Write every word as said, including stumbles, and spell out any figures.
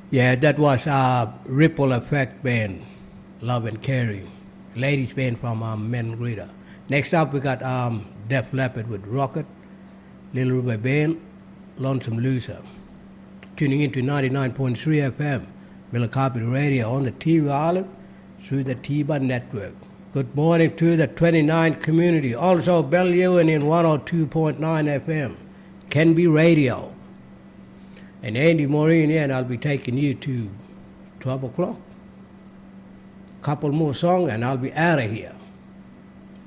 Yeah, that was uh, Ripple Effect Band, Love and Carry. Ladies band from um, Men Rita. Next up, we got um, Def Leppard with Rocket, Little River Band, Lonesome Loser. Tuning into ninety-nine point three F M, Millicopy Radio on the T V Island through the T-Bar Network. Good morning to the twenty-ninth community. Also, Bellevue and in one oh two point nine F M, Canby Radio. And Andy Maureen here, and I'll be taking you to twelve o'clock. Couple more songs, and I'll be out of here.